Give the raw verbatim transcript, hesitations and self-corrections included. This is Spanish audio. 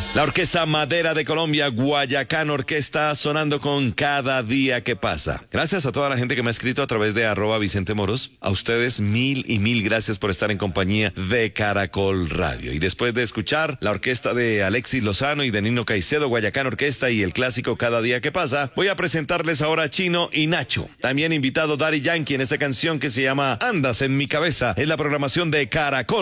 La Orquesta Madera de Colombia, Guayacán Orquesta, sonando con Cada Día que Pasa. Gracias a toda la gente que me ha escrito a través de arroba Vicente Moros. A ustedes mil y mil gracias por estar en compañía de Caracol Radio. Y después de escuchar la orquesta de Alexis Lozano y de Nino Caicedo, Guayacán Orquesta y el clásico Cada Día que Pasa, voy a presentarles ahora a Chino y Nacho. También invitado Daddy Yankee en esta canción que se llama Andas en mi cabeza. Es la programación de Caracol